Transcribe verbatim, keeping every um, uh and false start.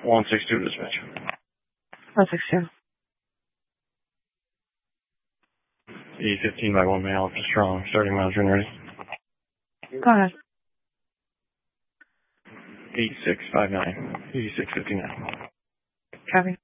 one six two dispatch. one six two. E fifteen by one male, strong, starting monitoring ready. Go ahead. eight six five nine, eighty-six fifty-nine. Copy.